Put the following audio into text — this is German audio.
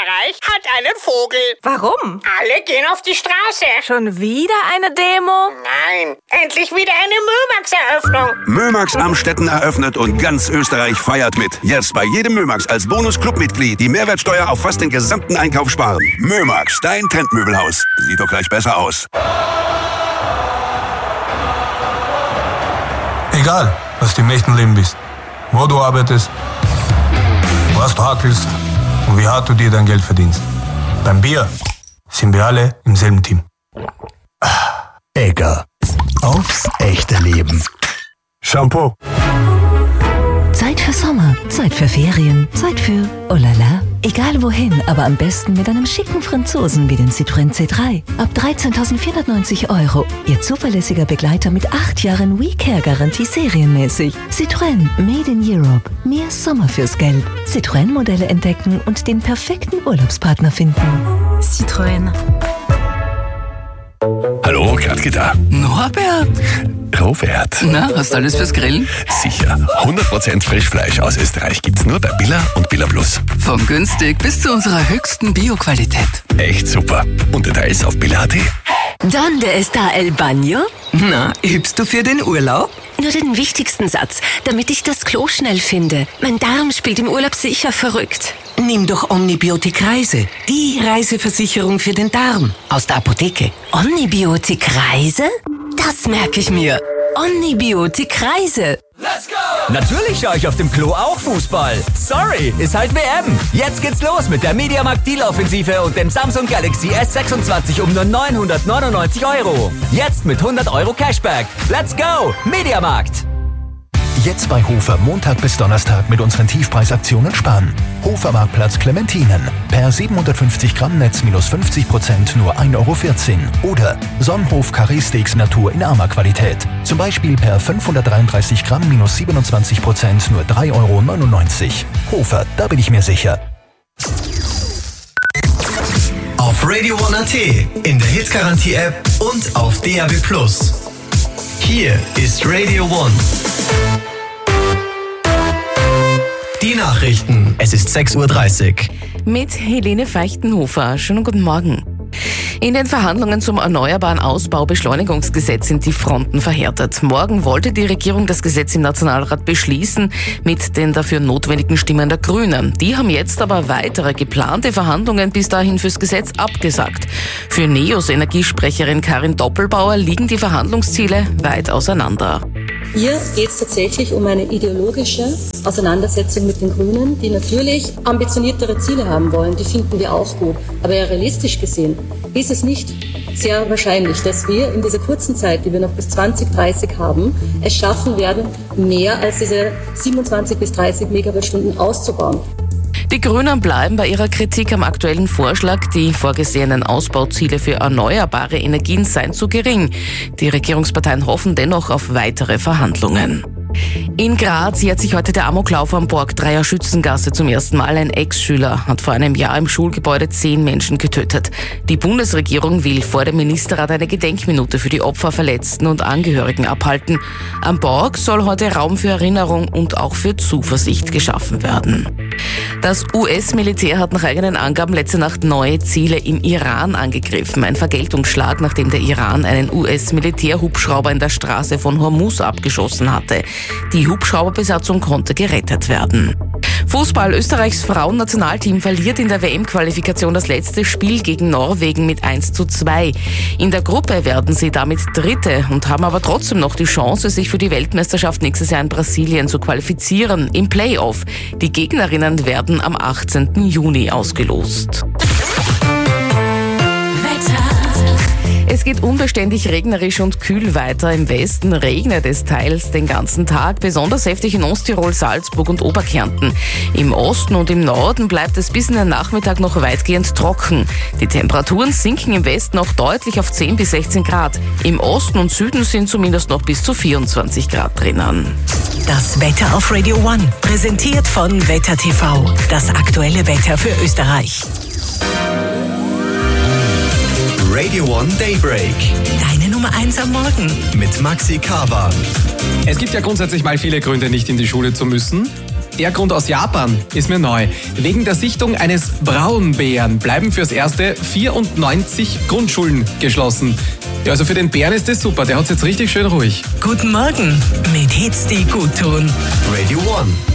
Österreich hat einen Vogel. Warum? Alle gehen auf die Straße. Schon wieder eine Demo? Nein, endlich wieder eine Mömax-Eröffnung. Mömax Amstetten eröffnet und ganz Österreich feiert mit. Jetzt bei jedem Mömax als Bonus-Clubmitglied die Mehrwertsteuer auf fast den gesamten Einkauf sparen. Mömax, dein Trendmöbelhaus. Sieht doch gleich besser aus. Egal, was du im echten Leben bist, wo du arbeitest, was du hackelst und wie hart du dir dein Geld verdienst. Beim Bier sind wir alle im selben Team. Egger. Aufs echte Leben. Shampoo. Zeit für Sommer, Zeit für Ferien, Zeit für oh la la. Egal wohin, aber am besten mit einem schicken Franzosen wie den Citroën C3. Ab 13.490 €. Ihr zuverlässiger Begleiter mit 8 Jahren WeCare-Garantie serienmäßig. Citroën, made in Europe. Mehr Sommer fürs Geld. Citroën-Modelle entdecken und den perfekten Urlaubspartner finden. Citroën. Hallo, Gradke da. Norbert. Robert. Na, hast du alles fürs Grillen? Sicher. 100% Frischfleisch aus Österreich gibt's nur bei Billa und Billa Plus. Von günstig bis zu unserer höchsten Bio-Qualität. Echt super. Und Details auf billa.at. ¿Dónde está el baño? Na, übst du für den Urlaub? Nur den wichtigsten Satz, damit ich das Klo schnell finde. Mein Darm spielt im Urlaub sicher verrückt. Nimm doch Omnibiotik Reise, die Reiseversicherung für den Darm aus der Apotheke. Omnibiotik Reise? Das merke ich mir. Omnibiotik Reise. Let's go! Natürlich schaue ich auf dem Klo auch Fußball. Sorry, ist halt WM. Jetzt geht's los mit der MediaMarkt Deal-Offensive und dem Samsung Galaxy S26 um nur 999 €. Jetzt mit 100 € Cashback. Let's go! MediaMarkt! Jetzt bei Hofer Montag bis Donnerstag mit unseren Tiefpreisaktionen sparen. Hofer Marktplatz Clementinen. Per 750 Gramm Netz minus 50% nur 1,14 €. Oder Sonnenhof Carré Steaks Natur in armer Qualität. Zum Beispiel per 533 Gramm minus 27% nur 3,99 €. Hofer, da bin ich mir sicher. Auf Radio One AT, in der Hitgarantie-App und auf DAB+. Hier ist Radio One. Die Nachrichten. Es ist 6:30 Uhr. Mit Helene Feichtenhofer. Schönen guten Morgen. In den Verhandlungen zum Erneuerbaren Ausbaubeschleunigungsgesetz sind die Fronten verhärtet. Morgen wollte die Regierung das Gesetz im Nationalrat beschließen mit den dafür notwendigen Stimmen der Grünen. Die haben jetzt aber weitere geplante Verhandlungen bis dahin fürs Gesetz abgesagt. Für NEOS Energiesprecherin Karin Doppelbauer liegen die Verhandlungsziele weit auseinander. Hier geht es tatsächlich um eine ideologische Auseinandersetzung mit den Grünen, die natürlich ambitioniertere Ziele haben wollen. Die finden wir auch gut. Aber ja, realistisch gesehen ist es nicht sehr wahrscheinlich, dass wir in dieser kurzen Zeit, die wir noch bis 2030 haben, es schaffen werden, mehr als diese 27 bis 30 Megawattstunden auszubauen. Die Grünen bleiben bei ihrer Kritik am aktuellen Vorschlag. Die vorgesehenen Ausbauziele für erneuerbare Energien seien zu gering. Die Regierungsparteien hoffen dennoch auf weitere Verhandlungen. In Graz jährt sich heute der Amoklauf am Borgdreier Schützengasse zum ersten Mal. Ein Ex-Schüler hat vor einem Jahr im Schulgebäude 10 Menschen getötet. Die Bundesregierung will vor dem Ministerrat eine Gedenkminute für die Opfer, Verletzten und Angehörigen abhalten. Am Borg soll heute Raum für Erinnerung und auch für Zuversicht geschaffen werden. Das US-Militär hat nach eigenen Angaben letzte Nacht neue Ziele im Iran angegriffen. Ein Vergeltungsschlag, nachdem der Iran einen US-Militärhubschrauber in der Straße von Hormuz abgeschossen hatte. Die Hubschrauberbesatzung konnte gerettet werden. Fußball: Österreichs Frauennationalteam verliert in der WM-Qualifikation das letzte Spiel gegen Norwegen mit 1:2. In der Gruppe werden sie damit Dritte und haben aber trotzdem noch die Chance, sich für die Weltmeisterschaft nächstes Jahr in Brasilien zu qualifizieren im Playoff. Die Gegnerinnen werden am 18. Juni ausgelost. Es geht unbeständig regnerisch und kühl weiter. Im Westen regnet es teils den ganzen Tag, besonders heftig in Osttirol, Salzburg und Oberkärnten. Im Osten und im Norden bleibt es bis in den Nachmittag noch weitgehend trocken. Die Temperaturen sinken im Westen auch deutlich auf 10 bis 16 Grad. Im Osten und Süden sind zumindest noch bis zu 24 Grad drinnen. Das Wetter auf Radio One, präsentiert von Wetter TV. Das aktuelle Wetter für Österreich. Radio One Daybreak. Deine Nummer 1 am Morgen. Mit Maxi Kawa. Es gibt ja grundsätzlich mal viele Gründe, nicht in die Schule zu müssen. Der Grund aus Japan ist mir neu. Wegen der Sichtung eines Braunbären bleiben fürs Erste 94 Grundschulen geschlossen. Ja, also für den Bären ist das super, der hat's jetzt richtig schön ruhig. Guten Morgen mit Hits, die gut tun. Radio One.